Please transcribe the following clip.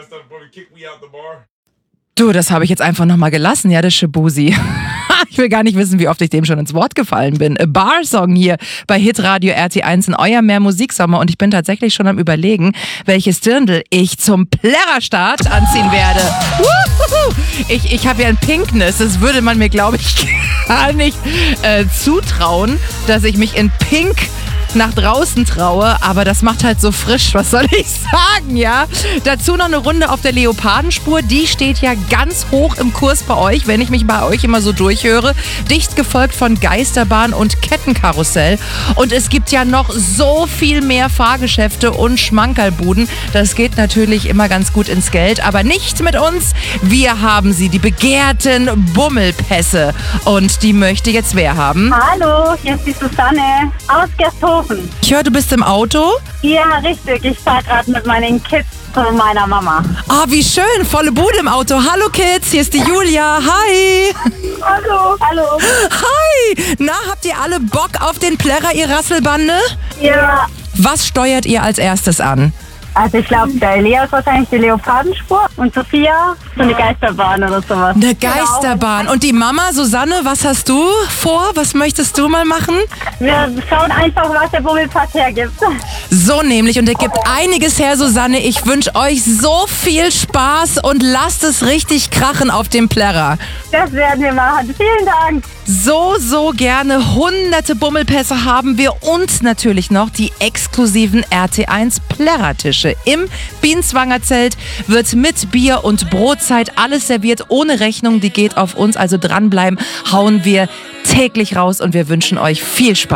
Du, das habe ich jetzt einfach nochmal gelassen, ja, das Shibusi. Ich will gar nicht wissen, wie oft ich dem schon ins Wort gefallen bin. A Bar-Song hier bei Hitradio RT1 in euer Mehr Musiksommer und ich bin tatsächlich schon am Überlegen, welches Dirndl ich zum Plärrerstart anziehen werde. Ich habe ja ein Pinkness, das würde man mir, glaube ich, gar nicht zutrauen, dass ich mich in Pink nach draußen traue, aber das macht halt so frisch, was soll ich sagen, ja? Dazu noch eine Runde auf der Leopardenspur, die steht ja ganz hoch im Kurs bei euch, wenn ich mich bei euch immer so durchhöre. Dicht gefolgt von Geisterbahn und Kettenkarussell. Und es gibt ja noch so viel mehr Fahrgeschäfte und Schmankerlbuden. Das geht natürlich immer ganz gut ins Geld, aber nicht mit uns. Wir haben sie, die begehrten Bummelpässe. Und die möchte jetzt wer haben? Hallo, hier ist die Susanne aus Gersthofen. Ich höre, du bist im Auto? Ja, richtig. Ich fahre gerade mit meinen Kids zu meiner Mama. Ah, wie schön. Volle Bude im Auto. Hallo Kids, hier ist die Julia. Hi. Hallo. Hallo. Hi. Na, habt ihr alle Bock auf den Plärrer, ihr Rasselbande? Ja. Was steuert ihr als erstes an? Also ich glaube, der Elias wahrscheinlich die Leopardenspur und Sophia so eine Geisterbahn oder sowas. Eine Geisterbahn. Und die Mama, Susanne, was hast du vor? Was möchtest du mal machen? Wir schauen einfach, was der Bummelpass hergibt. So nämlich. Und er gibt einiges her, Susanne. Ich wünsche euch so viel Spaß und lasst es richtig krachen auf dem Plärrer. Das werden wir machen. Vielen Dank. So gerne. Hunderte Bummelpässe haben wir und natürlich noch die exklusiven RT1 Plärrertische. Im Bienzwanger Zelt wird mit Bier und Brotzeit alles serviert, ohne Rechnung. Die geht auf uns, also dranbleiben, hauen wir täglich raus und wir wünschen euch viel Spaß.